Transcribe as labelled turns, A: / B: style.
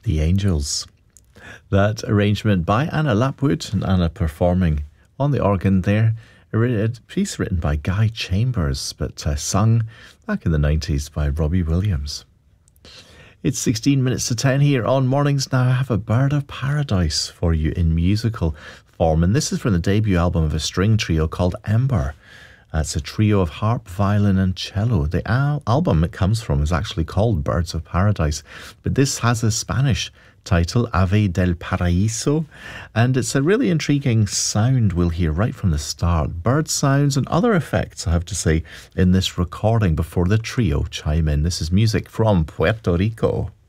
A: The Angels. That arrangement by Anna Lapwood, and Anna performing on the organ there. A piece written by Guy Chambers, but sung back in the 90s by Robbie Williams. It's 16 minutes to 10 here on Mornings Now. I have a Bird of Paradise for you in musical form, and this is from the debut album of a string trio called Ember. It's a trio of harp, violin and cello. The album it comes from is actually called Birds of Paradise, but this has a Spanish title, Ave del Paraíso, and it's a really intriguing sound we'll hear right from the start. Bird sounds and other effects, I have to say, in this recording before the trio chime in. This is music from Puerto Rico.